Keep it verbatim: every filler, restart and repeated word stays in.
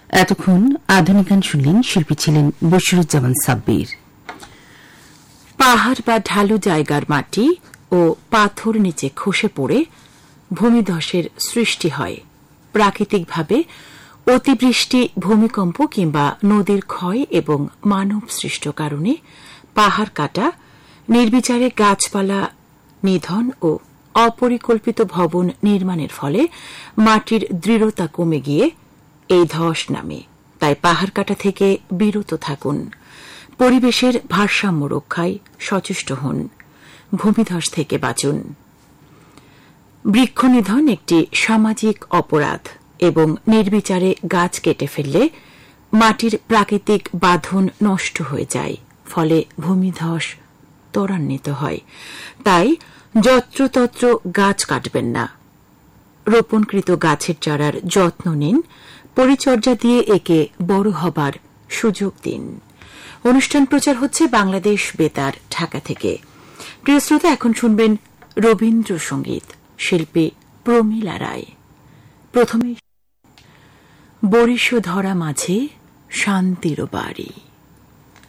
এতক্ষণ আধুনিক গান শুনলেন, শিল্পী ছিলেন বশিরুজ্জামান সাব্বির। পাহাড় বা ঢালু জায়গার মাটি ও পাথর নিচে খসে পড়ে ভূমিধসের সৃষ্টি হয়। প্রাকৃতিকভাবে অতিবৃষ্টি, ভূমিকম্প কিংবা নদীর ক্ষয় এবং মানব সৃষ্ট কারণে পাহাড় কাটা, নির্বিচারে গাছপালা নিধন ও অপরিকল্পিত ভবন নির্মাণের ফলে মাটির দৃঢ়তা কমে গিয়ে এই ধস নামে। তাই পাহাড় কাটা থেকে বিরত থাকুন, পরিবেশের ভারসাম্য রক্ষায় সচেষ্ট হন, ভূমিধস থেকে বাঁচুন। বৃক্ষনিধন একটি সামাজিক অপরাধ এবং নির্বিচারে গাছ কেটে ফেললে মাটির প্রাকৃতিক বাঁধন নষ্ট হয়ে যায়, ফলে ভূমিধস ত্বরান্বিত হয়। তাই যত্রতত্র গাছ কাটবেন না। রোপণকৃত গাছের চারার যত্ন নিন, পরিচর্যা দিয়ে একে বড় হবার সুযোগ দিন। অনুষ্ঠান প্রচার হচ্ছে বাংলাদেশ বেতার, ঢাকা থেকে। প্রিয় শ্রোতা, এখন শুনবেন রবীন্দ্রসঙ্গীত, শিল্পী প্রমীলা রায়। প্রথমে বরিশ ধরা মাঝে শান্তির বাড়ি।